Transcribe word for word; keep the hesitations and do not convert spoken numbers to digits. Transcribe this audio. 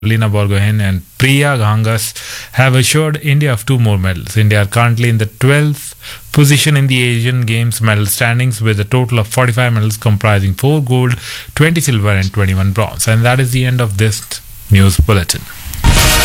Lina Borgohain and Priya Gangas have assured India of two more medals. India are currently in the twelfth position in the Asian Games medal standings with a total of forty-five medals comprising four gold, twenty silver and twenty-one bronze. And that is the end of this news bulletin.